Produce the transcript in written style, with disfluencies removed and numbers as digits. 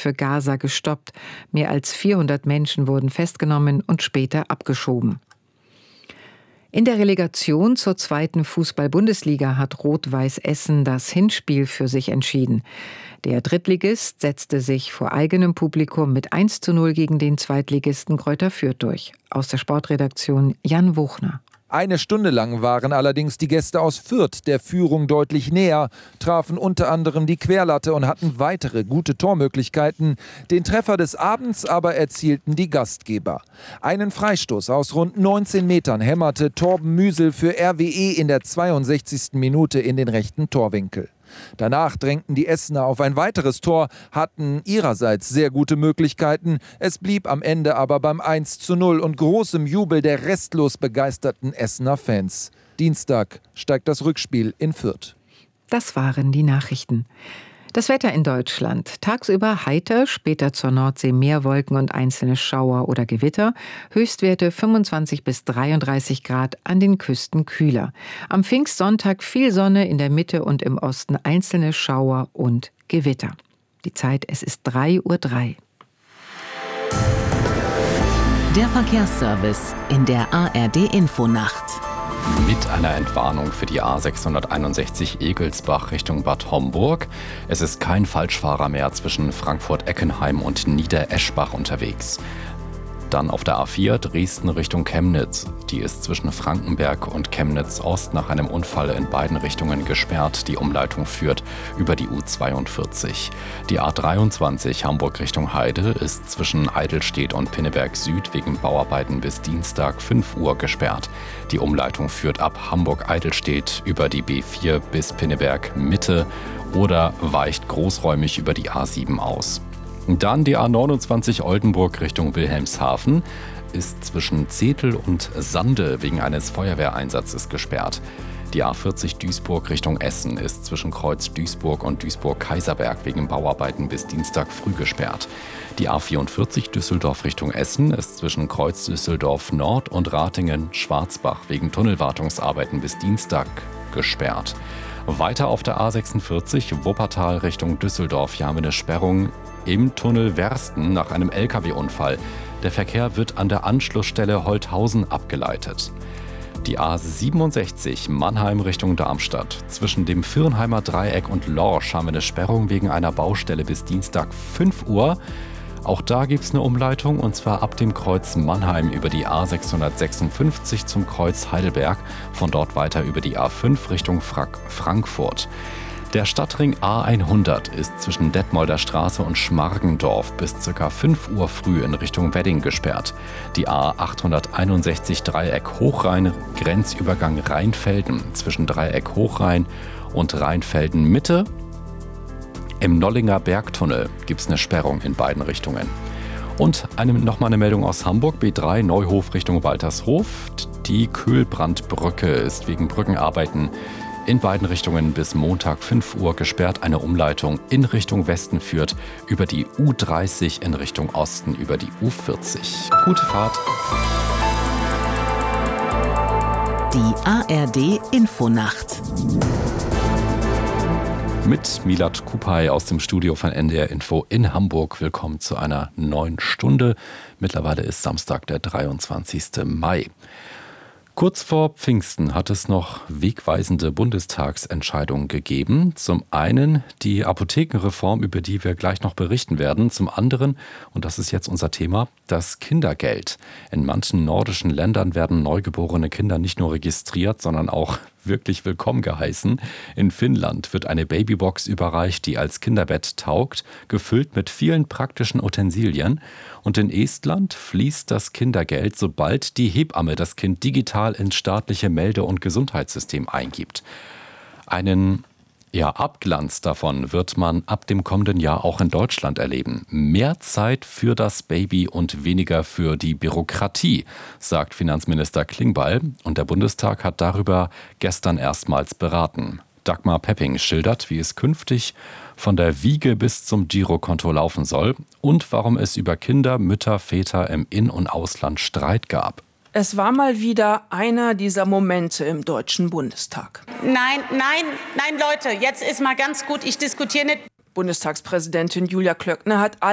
für Gaza gestoppt. Mehr als 400 Menschen wurden festgenommen und später abgeschoben. In der Relegation zur 2. Fußball-Bundesliga hat Rot-Weiß Essen das Hinspiel für sich entschieden. Der Drittligist setzte sich vor eigenem Publikum mit 1:0 gegen den Zweitligisten Greuther Fürth durch. Aus der Sportredaktion Jan Wuchner. Eine Stunde lang waren allerdings die Gäste aus Fürth der Führung deutlich näher, trafen unter anderem die Querlatte und hatten weitere gute Tormöglichkeiten. Den Treffer des Abends aber erzielten die Gastgeber. Einen Freistoß aus rund 19 Metern hämmerte Torben Müsel für RWE in der 62. Minute in den rechten Torwinkel. Danach drängten die Essener auf ein weiteres Tor, hatten ihrerseits sehr gute Möglichkeiten. Es blieb am Ende aber beim 1:0 und großem Jubel der restlos begeisterten Essener Fans. Dienstag steigt das Rückspiel in Fürth. Das waren die Nachrichten. Das Wetter in Deutschland. Tagsüber heiter, später zur Nordsee Meerwolken und einzelne Schauer oder Gewitter. Höchstwerte 25 bis 33 Grad, an den Küsten kühler. Am Pfingstsonntag viel Sonne, in der Mitte und im Osten einzelne Schauer und Gewitter. Die Zeit, es ist 3:03 Uhr. Der Verkehrsservice in der ARD-Infonacht. Mit einer Entwarnung für die A661 Egelsbach Richtung Bad Homburg. Es ist kein Falschfahrer mehr zwischen Frankfurt-Eckenheim und Niedereschbach unterwegs. Dann auf der A4 Dresden Richtung Chemnitz. Die ist zwischen Frankenberg und Chemnitz Ost nach einem Unfall in beiden Richtungen gesperrt. Die Umleitung führt über die U42. Die A23 Hamburg Richtung Heide ist zwischen Eidelstedt und Pinneberg Süd wegen Bauarbeiten bis Dienstag 5 Uhr gesperrt. Die Umleitung führt ab Hamburg-Eidelstedt über die B4 bis Pinneberg Mitte oder weicht großräumig über die A7 aus. Dann die A29 Oldenburg Richtung Wilhelmshaven ist zwischen Zetel und Sande wegen eines Feuerwehreinsatzes gesperrt. Die A40 Duisburg Richtung Essen ist zwischen Kreuz Duisburg und Duisburg-Kaiserberg wegen Bauarbeiten bis Dienstag früh gesperrt. Die A44 Düsseldorf Richtung Essen ist zwischen Kreuz Düsseldorf Nord und Ratingen-Schwarzbach wegen Tunnelwartungsarbeiten bis Dienstag gesperrt. Weiter auf der A46 Wuppertal Richtung Düsseldorf. Hier haben wir eine Sperrung im Tunnel Wersten nach einem Lkw-Unfall. Der Verkehr wird an der Anschlussstelle Holthausen abgeleitet. Die A67 Mannheim Richtung Darmstadt. Zwischen dem Viernheimer Dreieck und Lorsch haben wir eine Sperrung wegen einer Baustelle bis Dienstag 5 Uhr. Auch da gibt es eine Umleitung, und zwar ab dem Kreuz Mannheim über die A656 zum Kreuz Heidelberg, von dort weiter über die A5 Richtung Frankfurt. Der Stadtring A100 ist zwischen Detmolder Straße und Schmargendorf bis ca. 5 Uhr früh in Richtung Wedding gesperrt. Die A861 Dreieck Hochrhein, Grenzübergang Rheinfelden zwischen Dreieck Hochrhein und Rheinfelden Mitte. Im Nollinger Bergtunnel gibt es eine Sperrung in beiden Richtungen. Und nochmal eine Meldung aus Hamburg, B3 Neuhof Richtung Waltershof. Die Köhlbrandbrücke ist wegen Brückenarbeiten in beiden Richtungen bis Montag 5 Uhr gesperrt. Eine Umleitung in Richtung Westen führt über die U30 in Richtung Osten über die U40. Gute Fahrt. Die ARD-Infonacht. Mit Milad Kupay aus dem Studio von NDR Info in Hamburg. Willkommen zu einer neuen Stunde. Mittlerweile ist Samstag, der 23. Mai. Kurz vor Pfingsten hat es noch wegweisende Bundestagsentscheidungen gegeben. Zum einen die Apothekenreform, über die wir gleich noch berichten werden. Zum anderen, und das ist jetzt unser Thema, das Kindergeld. In manchen nordischen Ländern werden neugeborene Kinder nicht nur registriert, sondern auch wirklich willkommen geheißen. In Finnland wird eine Babybox überreicht, die als Kinderbett taugt, gefüllt mit vielen praktischen Utensilien. Und in Estland fließt das Kindergeld, sobald die Hebamme das Kind digital ins staatliche Melde- und Gesundheitssystem eingibt. Einen Abglanz davon wird man ab dem kommenden Jahr auch in Deutschland erleben. Mehr Zeit für das Baby und weniger für die Bürokratie, sagt Finanzminister Klingbeil. Und der Bundestag hat darüber gestern erstmals beraten. Dagmar Pepping schildert, wie es künftig von der Wiege bis zum Girokonto laufen soll und warum es über Kinder, Mütter, Väter im In- und Ausland Streit gab. Es war mal wieder einer dieser Momente im Deutschen Bundestag. Nein, Leute, jetzt ist mal ganz gut, ich diskutiere nicht. Bundestagspräsidentin Julia Klöckner hat